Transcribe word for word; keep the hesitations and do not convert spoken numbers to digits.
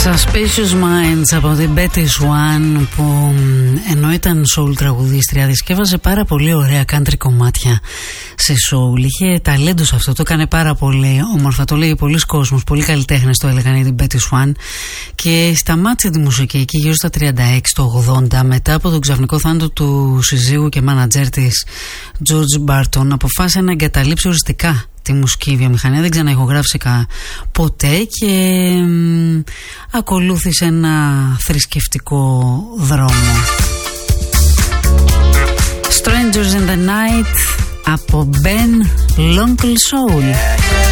Suspicious Minds από την Betty Swan, που ενώ ήταν soul τραγουδίστρια δισκεύαζε πάρα πολύ ωραία country κομμάτια σε soul. Είχε ταλέντο σε αυτό, το έκανε πάρα πολύ όμορφα, το λέει πολλοί κόσμος, πολλοί καλλιτέχνες το έλεγαν για την Betty Swan. Και σταμάτησε τη μουσική εκεί γύρω στα τριάντα έξι, το ογδόντα, μετά από τον ξαφνικό θάνατο του συζύγου και μάνατζέρ της George Barton. Αποφάσισε να εγκαταλείψει οριστικά τη μουσική βιομηχανία, δεν ξαναηχογράφησε ποτέ και μ, ακολούθησε ένα θρησκευτικό δρόμο. Strangers in the Night από Ben L'Oncle Soul.